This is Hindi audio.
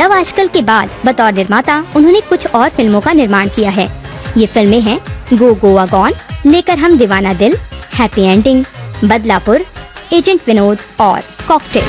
लव आजकल के बाद बतौर निर्माता उन्होंने कुछ और फिल्मों का निर्माण किया है। ये फिल्में हैं गो गोवा गॉन, लेकर हम दीवाना दिल, happy ending, Badlapur, agent Vinod और कॉकटेल।